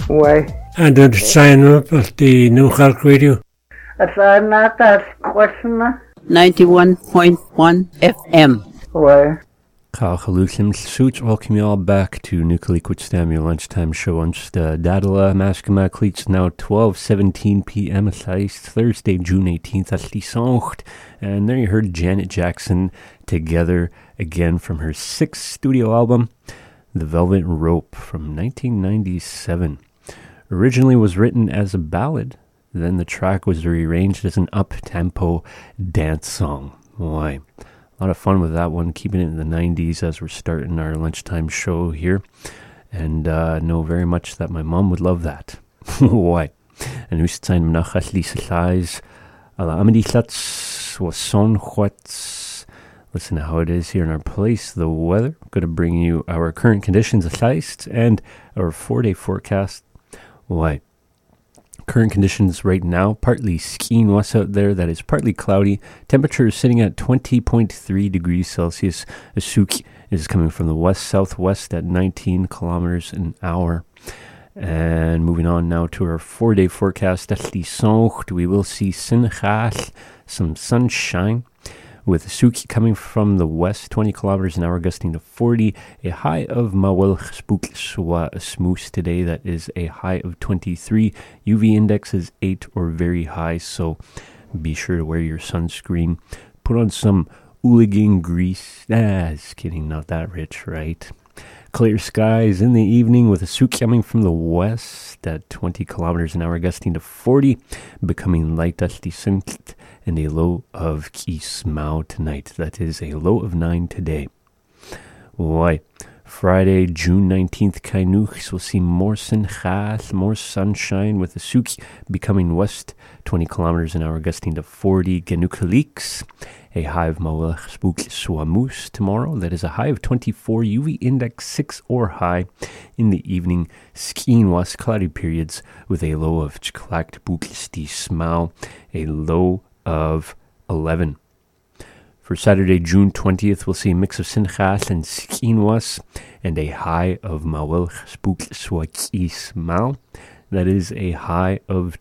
Why? And did sign up at the New Clark Radio. At not that question. 91.1 FM. Why? Kalchalusim suits welcome you all back to Nuclear Stam, your lunchtime show on Dadala Maskama Cleats, now 12:17 p.m. It's Thursday, June 18th. That's the song. And there you heard Janet Jackson together again from her 6th studio album, The Velvet Rope, from 1997. Originally was written as a ballad, then the track was rearranged as an up-tempo dance song. Why? A lot of fun with that one, keeping it in the 90s as we're starting our lunchtime show here. And know very much that my mom would love that. Why? And we sein Menachas Lisa Size, Ala Amadi Satz, was Son Huatz. Listen to how it is here in our place, the weather. I'm going to bring you our current conditions of Heist and our 4-day forecast. Why? Current conditions right now, partly skiing was out there, that is partly cloudy. Temperature is sitting at 20.3 degrees Celsius. Asuk is coming from the west-southwest at 19 kilometers an hour. And moving on now to our 4-day forecast. We will see Sinchas, some sunshine, with Suki coming from the west, 20 kilometers an hour, gusting to 40. A high of Mawel Spook Swa Smoose today, that is a high of 23. UV index is 8 or very high, so be sure to wear your sunscreen. Put on some Ooligan grease. Just kidding, not that rich, right? Clear skies in the evening with a Suki coming from the west at 20 kilometers an hour, gusting to 40, becoming light dusty Sinkt, and a low of Kismau tonight. That is a low of 9 today. Why? Friday, June 19th, Kainuchs will see more Sinchas, more sunshine with the Suki becoming west, 20 kilometers an hour, gusting to 40. Genukaliks, a high of Mawelch Spook Swamus tomorrow. That is a high of 24. UV index 6 or high. In the evening, skiing was cloudy periods with a low of Chklakt Buksti Smau, a low of 11. For Saturday, June 20th, we'll see a mix of Sinchas and Skinwas and a high of Mawelch Spook Swakis Mal. That is a high of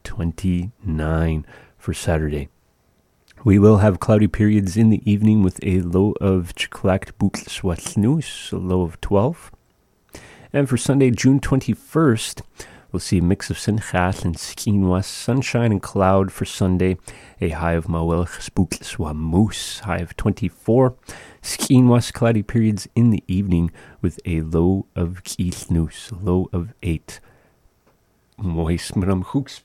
29 for Saturday. We will have cloudy periods in the evening with a low of Chklakt Buk Swatnus, a low of 12. And for Sunday, June 21st, we'll see a mix of Sinchas and Skinwas, sunshine and cloud for Sunday, a high of Mawelch Spook Swamus, high of 24. Skinwas, cloudy periods in the evening with a low of Kisnus, low of 8. Moist Mram Hooks